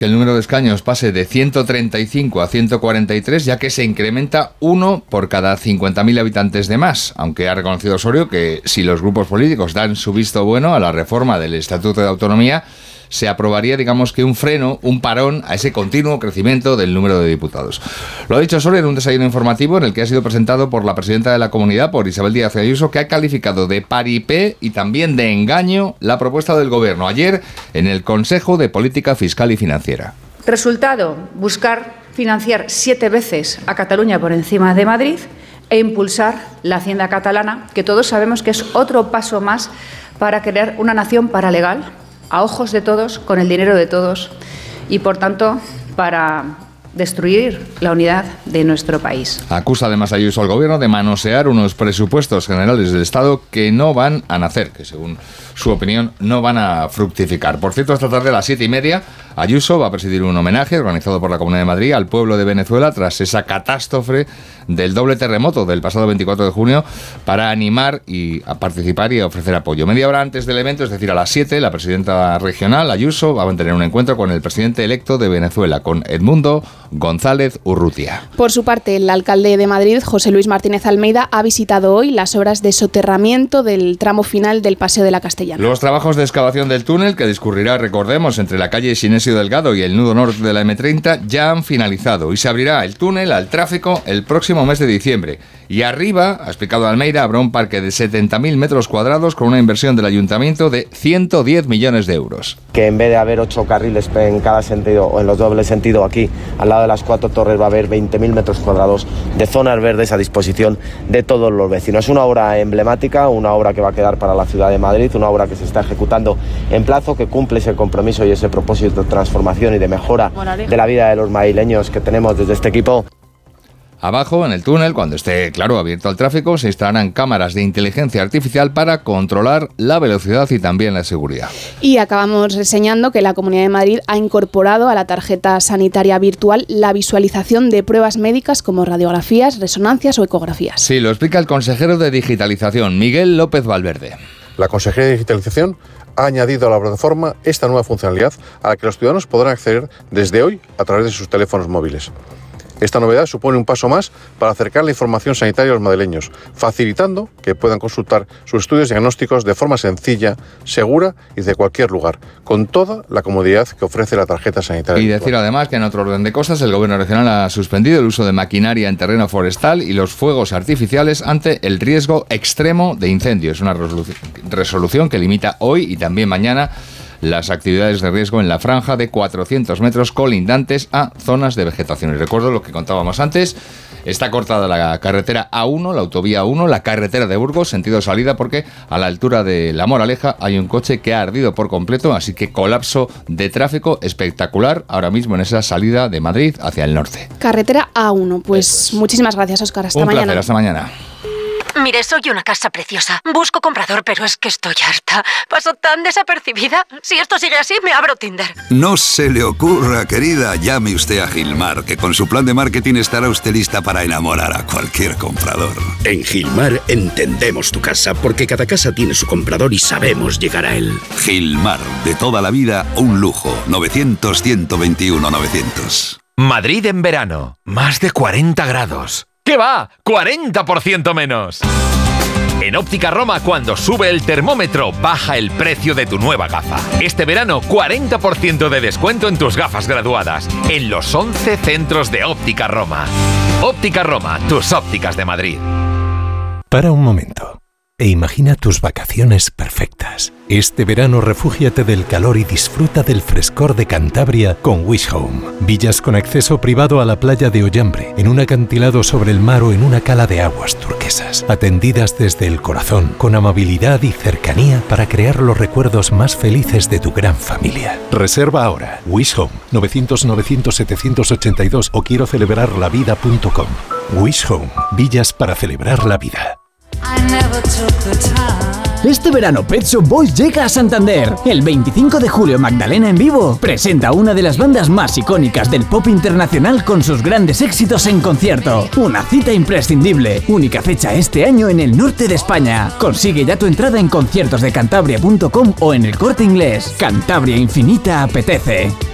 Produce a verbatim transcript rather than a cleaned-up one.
que el número de escaños pase de ciento treinta y cinco a ciento cuarenta y tres, ya que se incrementa uno por cada cincuenta mil habitantes de más, aunque ha reconocido Osorio que si los grupos políticos dan su visto bueno a la reforma del Estatuto de Autonomía, se aprobaría, digamos que un freno, un parón a ese continuo crecimiento del número de diputados. Lo ha dicho Osorio en un desayuno informativo en el que ha sido presentado por la presidenta de la comunidad, por Isabel Díaz Ayuso, que ha calificado de paripé y también de engaño la propuesta del Gobierno ayer en el Consejo de Política Fiscal y Financiera. Resultado, buscar financiar siete veces a Cataluña por encima de Madrid e impulsar la hacienda catalana, que todos sabemos que es otro paso más para crear una nación paralegal, a ojos de todos, con el dinero de todos y, por tanto, para destruir la unidad de nuestro país. Acusa además Ayuso al Gobierno de manosear unos presupuestos generales del Estado que no van a nacer, que según su opinión no van a fructificar. Por cierto, esta tarde a las siete y media Ayuso va a presidir un homenaje organizado por la Comunidad de Madrid al pueblo de Venezuela tras esa catástrofe del doble terremoto del pasado veinticuatro de junio, para animar y a participar y a ofrecer apoyo. Media hora antes del evento, es decir, a las siete, la presidenta regional, Ayuso, va a mantener un encuentro con el presidente electo de Venezuela, con Edmundo González Urrutia. Por su parte, el alcalde de Madrid, José Luis Martínez Almeida, ha visitado hoy las obras de soterramiento del tramo final del Paseo de la Castellana. Los trabajos de excavación del túnel, que discurrirá, recordemos, entre la calle Sinesio Delgado y el nudo norte de la eme treinta, ya han finalizado y se abrirá el túnel al tráfico el próximo mes de diciembre. Y arriba, ha explicado Almeida, habrá un parque de setenta mil metros cuadrados con una inversión del ayuntamiento de ciento diez millones de euros. Que en vez de haber ocho carriles en cada sentido o en los dobles sentidos aquí, al lado de las cuatro torres, va a haber veinte mil metros cuadrados de zonas verdes a disposición de todos los vecinos. Es una obra emblemática, una obra que va a quedar para la ciudad de Madrid, una obra que se está ejecutando en plazo, que cumple ese compromiso y ese propósito de transformación y de mejora de la vida de los madrileños que tenemos desde este equipo. Abajo, en el túnel, cuando esté, claro, abierto al tráfico, se instalarán cámaras de inteligencia artificial para controlar la velocidad y también la seguridad. Y acabamos reseñando que la Comunidad de Madrid ha incorporado a la tarjeta sanitaria virtual la visualización de pruebas médicas como radiografías, resonancias o ecografías. Sí, lo explica el consejero de Digitalización, Miguel López Valverde. La Consejería de Digitalización ha añadido a la plataforma esta nueva funcionalidad a la que los ciudadanos podrán acceder desde hoy a través de sus teléfonos móviles. Esta novedad supone un paso más para acercar la información sanitaria a los madrileños, facilitando que puedan consultar sus estudios diagnósticos de forma sencilla, segura y de cualquier lugar, con toda la comodidad que ofrece la tarjeta sanitaria. Y decir además que en otro orden de cosas, el Gobierno regional ha suspendido el uso de maquinaria en terreno forestal y los fuegos artificiales ante el riesgo extremo de incendio. Es una resolución, resolución que limita hoy y también mañana las actividades de riesgo en la franja de cuatrocientos metros colindantes a zonas de vegetación. Y recuerdo lo que contábamos antes, está cortada la carretera A uno, la autovía A uno, la carretera de Burgos, sentido salida, porque a la altura de La Moraleja hay un coche que ha ardido por completo, así que colapso de tráfico espectacular ahora mismo en esa salida de Madrid hacia el norte. Carretera A uno, pues es. Muchísimas gracias, Óscar, hasta un mañana. Un placer, hasta mañana. Mire, soy una casa preciosa. Busco comprador, pero es que estoy harta. Paso tan desapercibida. Si esto sigue así, me abro Tinder. No se le ocurra, querida. Llame usted a Gilmar, que con su plan de marketing estará usted lista para enamorar a cualquier comprador. En Gilmar entendemos tu casa, porque cada casa tiene su comprador y sabemos llegar a él. Gilmar, de toda la vida, un lujo. novecientos, ciento veintiuno, novecientos. Madrid en verano. Más de cuarenta grados. ¿Qué va? ¡cuarenta por ciento menos! En Óptica Roma, cuando sube el termómetro, baja el precio de tu nueva gafa. Este verano, cuarenta por ciento de descuento en tus gafas graduadas, en los once centros de Óptica Roma. Óptica Roma, tus ópticas de Madrid. Para un momento e imagina tus vacaciones perfectas. Este verano refúgiate del calor y disfruta del frescor de Cantabria con Wish Home. Villas con acceso privado a la playa de Ollambre, en un acantilado sobre el mar o en una cala de aguas turquesas. Atendidas desde el corazón, con amabilidad y cercanía para crear los recuerdos más felices de tu gran familia. Reserva ahora. Wish Home, novecientos, novecientos, setecientos ochenta y dos o quiero celebrar la vida punto com. Wish Home, villas para celebrar la vida. Este verano Pet Shop Boys llega a Santander. El veinticinco de julio Magdalena en vivo presenta a una de las bandas más icónicas del pop internacional con sus grandes éxitos en concierto. Una cita imprescindible. Única fecha este año en el norte de España. Consigue ya tu entrada en conciertos de cantabria punto com o en el Corte Inglés. Cantabria Infinita apetece.